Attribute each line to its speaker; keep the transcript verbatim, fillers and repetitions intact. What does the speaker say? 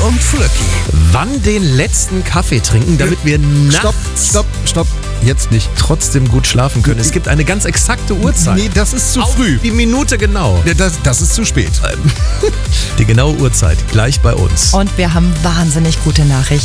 Speaker 1: und Flöcki.
Speaker 2: Wann den letzten Kaffee trinken, damit wir nachts
Speaker 3: Stopp, stopp, stopp. Jetzt nicht.
Speaker 2: trotzdem gut schlafen können. Es gibt eine ganz exakte Uhrzeit.
Speaker 3: Nee, das ist zu
Speaker 2: Auf
Speaker 3: früh.
Speaker 2: die Minute genau.
Speaker 3: Ja, Das, das ist zu spät.
Speaker 2: Die genaue Uhrzeit gleich bei uns.
Speaker 4: Und wir haben wahnsinnig gute Nachrichten.